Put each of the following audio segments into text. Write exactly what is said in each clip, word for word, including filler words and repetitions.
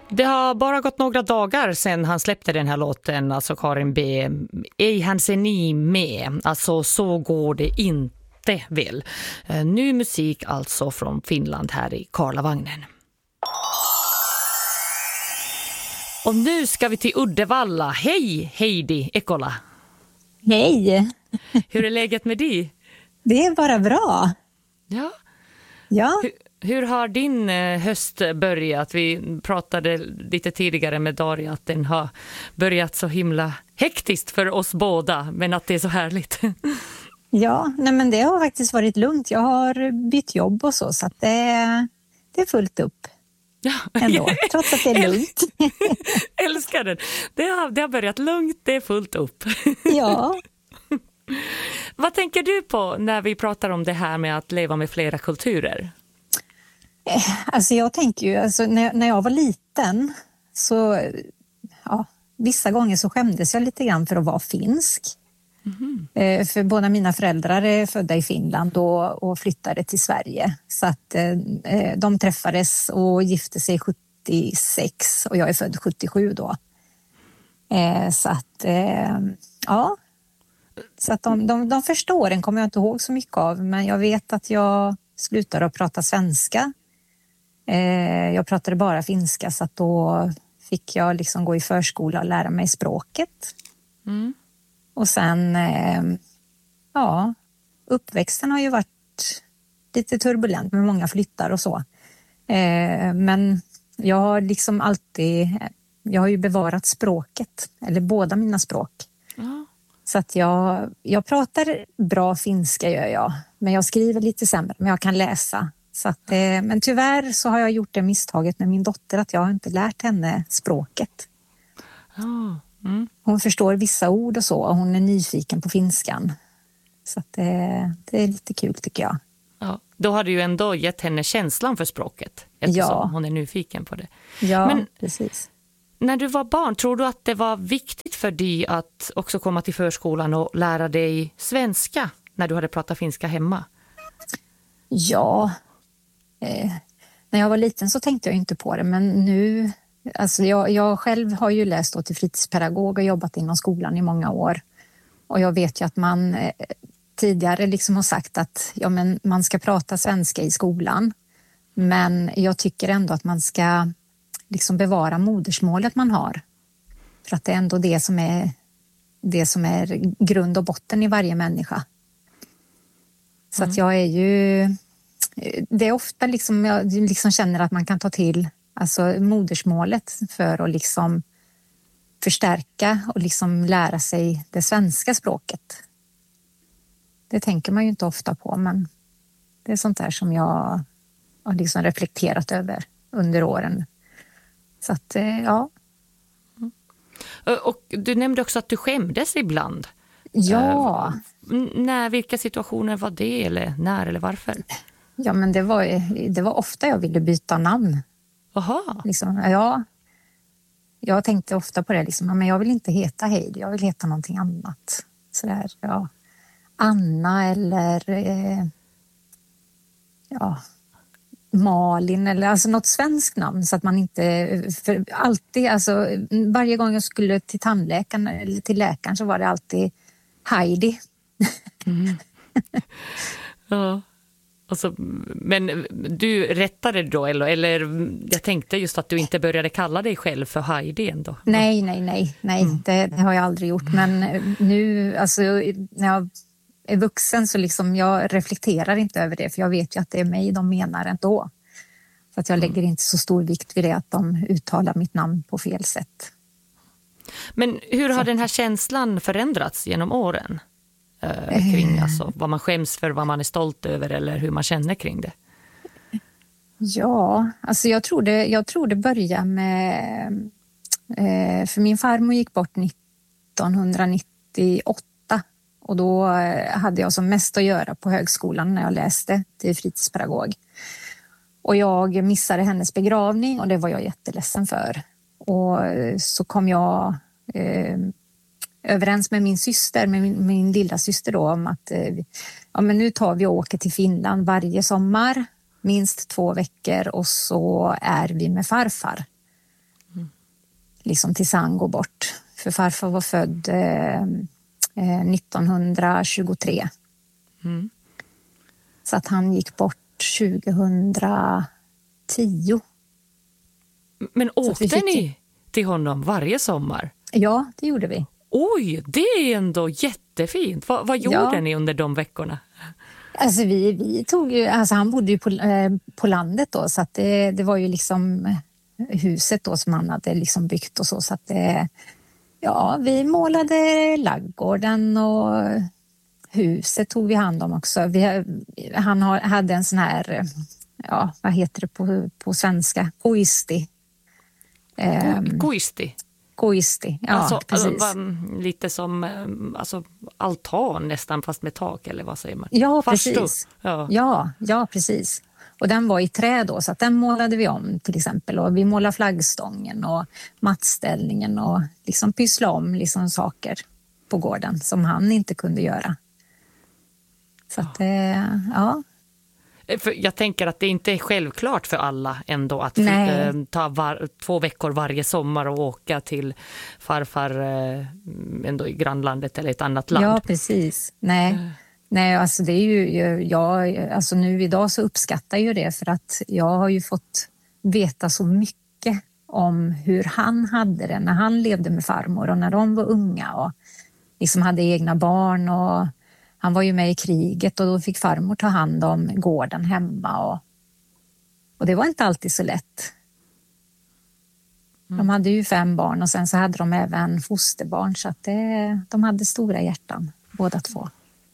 Det har bara gått några dagar sedan han släppte den här låten, alltså Karin B. Ei hän se niin med, alltså Så går det inte väl. Ny musik alltså från Finland här i Karlavagnen. Och nu ska vi till Uddevalla. Hej Heidi Ekola. Hej. Hur är läget med dig? Det är bara bra. Ja. Ja. Hur, hur har din höst börjat? Vi pratade lite tidigare med Daria att den har börjat så himla hektiskt för oss båda, men att det är så härligt. Ja, nej men det har faktiskt varit lugnt. Jag har bytt jobb och så, så att det, det är fullt upp. Ja. Ändå, trots att det är lugnt. Älskar den. Det har, det har börjat lugnt, det är fullt upp. Ja. Vad tänker du på när vi pratar om det här med att leva med flera kulturer? Alltså jag tänker ju, alltså när, när jag var liten så, ja, vissa gånger så skämdes jag lite grann för att vara finsk. Mm-hmm. För båda mina föräldrar är födda i Finland och, och flyttade till Sverige. Så att eh, de träffades och gifte sig sjuttiosex och jag är född sjuttiosju då. Eh, så att, eh, ja... Så att de, de, de första åren kommer jag inte ihåg så mycket av, men jag vet att jag slutade att prata svenska. Eh, jag pratade bara finska, så att då fick jag liksom gå i förskola och lära mig språket. Mm. Och sen, eh, ja, uppväxten har ju varit lite turbulent med många flyttar och så. Eh, men jag har liksom alltid, jag har ju bevarat språket, eller båda mina språk. Mm. Så att jag, jag pratar bra finska gör jag, men jag skriver lite sämre, men jag kan läsa. Så att, eh, men tyvärr så har jag gjort det misstaget med min dotter att jag har inte lärt henne språket. Oh. Mm. Hon förstår vissa ord och så, och hon är nyfiken på finskan. Så att det, det är lite kul tycker jag. Ja, då har du ju ändå gett henne känslan för språket, eftersom ja. hon är nyfiken på det. Ja, men, precis. När du var barn, tror du att det var viktigt för dig att också komma till förskolan och lära dig svenska när du hade pratat finska hemma? Ja, eh, när jag var liten så tänkte jag inte på det, men nu, alltså jag, jag själv har ju läst då till fritidspedagog och jobbat inom skolan i många år. Och jag vet ju att man eh, tidigare liksom har sagt att ja, men man ska prata svenska i skolan, men jag tycker ändå att man ska liksom bevara modersmålet man har. För att det är ändå det som är det som är grund och botten i varje människa. Så mm. att jag är ju, det är ofta liksom jag liksom känner att man kan ta till alltså modersmålet för att liksom förstärka och liksom lära sig det svenska språket. Det tänker man ju inte ofta på, men det är sånt där som jag har liksom reflekterat över under åren. Så att, ja. Mm. Och du nämnde också att du skämdes ibland. Ja. Uh, när, vilka situationer var det, eller när eller varför? Ja, men det var, det var ofta jag ville byta namn. Aha. Liksom, ja. Jag tänkte ofta på det, liksom, men jag vill inte heta Heidi, jag vill heta någonting annat. Så där, ja. Anna eller eh, ja... Malin eller alltså något svenskt namn, så att man inte för alltid, alltså varje gång jag skulle till tandläkaren eller till läkaren så var det alltid Heidi. Mm. Ja. Alltså, men du rättade då eller, eller jag tänkte just att du inte började kalla dig själv för Heidi ändå. Nej, nej, nej, nej, mm. det, det har jag aldrig gjort, men nu alltså när jag är vuxen så liksom jag reflekterar inte över det, för jag vet ju att det är mig de menar ändå. Så att jag lägger inte så stor vikt vid det att de uttalar mitt namn på fel sätt. Men hur har så. Den här känslan förändrats genom åren? Eh, kring alltså, vad man skäms för, vad man är stolt över eller hur man känner kring det? Ja, alltså jag tror det, jag tror det börjar med... Eh, för min farmor gick bort nittonhundranittioåtta. Och då hade jag som mest att göra på högskolan när jag läste till fritidspedagog. Och jag missade hennes begravning och det var jag jätteledsen för. Och så kom jag eh, överens med min syster, med min, min lilla syster då, om att eh, ja, men nu tar vi och åker till Finland varje sommar, minst två veckor, och så är vi med farfar. liksom tills han går bort. För farfar var född eh, nittonhundratjugotre. Mm. Så att han gick bort tjugohundratio. Men åkte fick... ni till honom varje sommar? Ja, det gjorde vi. Oj, det är ändå jättefint. Va, vad gjorde ja. ni under de veckorna? Alltså vi, vi tog ju, alltså han bodde ju på, eh, på landet då, så att det, det var ju liksom huset då som han hade liksom byggt och så, så att det, ja, vi målade laggården och huset tog vi hand om också. Vi, han har, hade en sån här, ja, vad heter det på, på svenska? Koisti. Um, Koisti? Koisti, ja, alltså, precis. Alltså, lite som alltså, altan nästan, fast med tak, eller vad säger man? Ja, Farstu. precis. Ja. Ja, ja, precis. Och den var i trä då, så att den målade vi om till exempel. Och vi målade flaggstången och mattställningen och liksom pyssla om liksom saker på gården som han inte kunde göra. Så att, ja. För jag tänker att det inte är självklart för alla ändå att äh, ta var, två veckor varje sommar och åka till farfar äh, ändå i grannlandet eller ett annat land. Ja, precis. Nej. Mm. Nej, alltså det är ju, jag, alltså nu idag så uppskattar jag det, för att jag har ju fått veta så mycket om hur han hade det när han levde med farmor och när de var unga och liksom hade egna barn, och han var ju med i kriget och då fick farmor ta hand om gården hemma och, och det var inte alltid så lätt. Mm. De hade ju fem barn och sen så hade de även fosterbarn, så att det, de hade stora hjärtan båda två.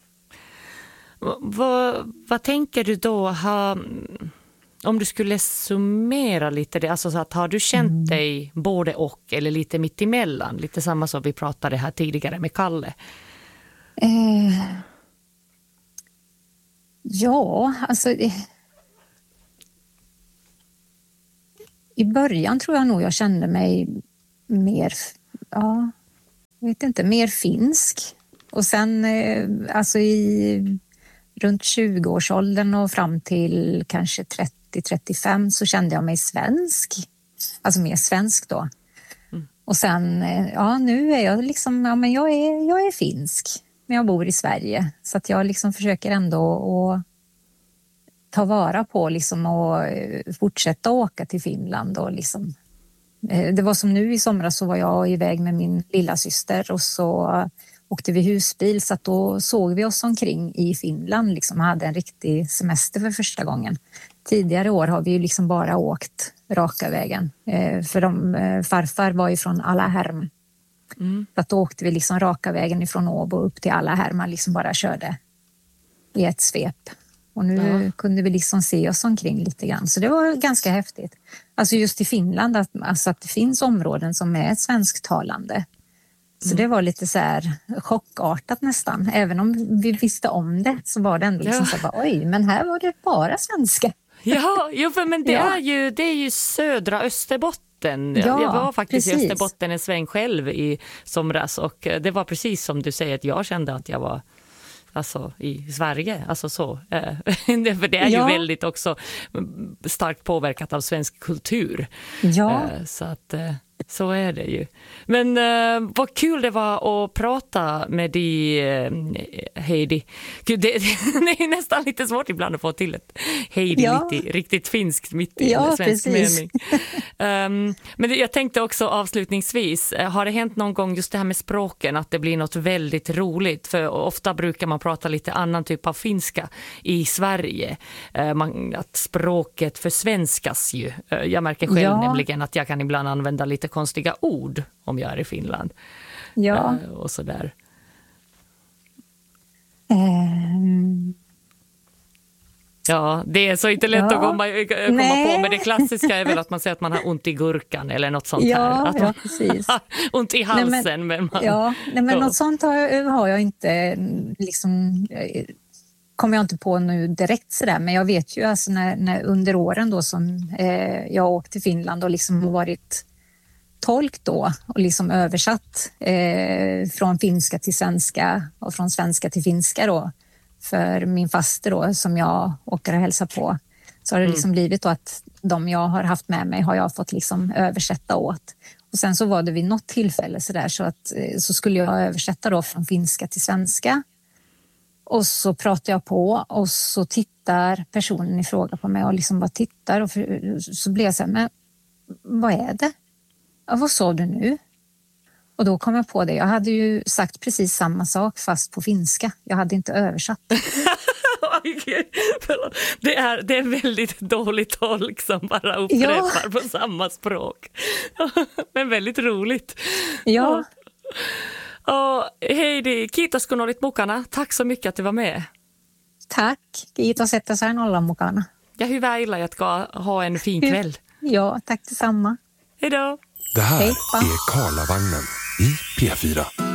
Vad, vad tänker du då, ha, om du skulle summera lite det, alltså så att har du känt mm. dig både och eller lite mitt emellan, lite samma som vi pratade här tidigare med Kalle? Eh, ja, alltså det, i början tror jag nog jag kände mig mer, ja, jag vet inte, mer finsk, och sen eh, alltså i runt tjugo-årsåldern och fram till kanske trettio trettiofem så kände jag mig svensk. Alltså mer svensk då. Mm. Och sen, ja nu är jag liksom, ja men jag är, jag är finsk. Men jag bor i Sverige. Så att jag liksom försöker ändå att ta vara på liksom och fortsätta åka till Finland. Och liksom, det var som nu i somras så var jag iväg med min lilla syster och så åkte vi husbil, så att då såg vi oss omkring i Finland, liksom hade en riktig semester för första gången. Tidigare år har vi ju liksom bara åkt raka vägen, eh, för de, eh, farfar var ju från Alaherm. Mm. Så att då åkte vi liksom raka vägen ifrån Åbo upp till Alaherm, man liksom bara körde i ett svep. Och nu ja. kunde vi liksom se oss omkring lite grann, så det var ganska häftigt. Alltså just i Finland, att, alltså att det finns områden som är svensktalande. Så mm. det var lite så här chockartat nästan. Även om vi visste om det så var det ändå liksom ja. så bara, oj, men här var det bara svenska. Ja, jo, för, men det, ja. är ju, det är ju södra Österbotten. Ja, jag var faktiskt precis. i Österbotten en sväng själv i somras, och det var precis som du säger, att jag kände att jag var alltså i Sverige, alltså så. För det är ja. ju väldigt också starkt påverkat av svensk kultur. Ja. Så att så är det ju. Men uh, vad kul det var att prata med dig, uh, Heidi. Gud, det, det är nästan lite svårt ibland att få till ett Heidi ja. mitt i, riktigt finskt mitt i ja, svensk mening. um, men det, jag tänkte också avslutningsvis, uh, har det hänt någon gång just det här med språken, att det blir något väldigt roligt? För ofta brukar man prata lite annan typ av finska i Sverige. Uh, man, att språket försvenskas ju. Uh, jag märker själv ja. nämligen att jag kan ibland använda lite konstiga ord om jag är i Finland. Ja. Uh, och sådär. Um. Ja, det är så inte lätt ja. att komma, komma på, men det klassiska är väl att man säger att man har ont i gurkan eller något sånt ja, här. Att ja, precis. ont i halsen. Nej, men, men man, ja, nej, men ja. något sånt har, har jag inte liksom... kommer jag inte på nu direkt sådär, men jag vet ju alltså när, när under åren då som eh, jag åkte till Finland och liksom varit tolk då och liksom översatt eh, från finska till svenska och från svenska till finska då för min faster då som jag åker och hälsar på. Så har det liksom blivit då att de jag har haft med mig har jag fått liksom översätta åt. Och sen så var det vid något tillfälle så där så att så skulle jag översätta då från finska till svenska. Och så pratar jag på och så tittar personen i fråga på mig och liksom bara tittar och för, så blir jag så här, men vad är det? Ja, vad sa du nu? Och då kom jag på det. Jag hade ju sagt precis samma sak fast på finska. Jag hade inte översatt. det, är, det är väldigt dåligt tolk som bara upprepar ja. på samma språk. Men väldigt roligt. Ja. Och Heidi, kiitos kun olit mukana. Tack så mycket att du var med. Tack. Kiitos että sain olla mukana. Ja hyvää illanjatkoa. Ha en fin kväll. Ja, tack detsamma. Hej då. Det här är Karlavagnen i P fyra.